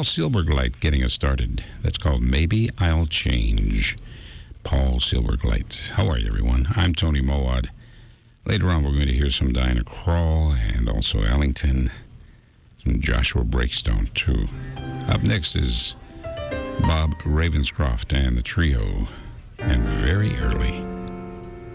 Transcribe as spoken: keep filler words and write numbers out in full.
Paul Silbergleit getting us started. That's called Maybe I'll Change. Paul Silbergleit. How are you, everyone? I'm Tony Mowat. Later on, we're going to hear some Diana Krall and also Ellington, some Joshua Breakstone, too. Up next is Bob Ravenscroft and the trio, and Very Early.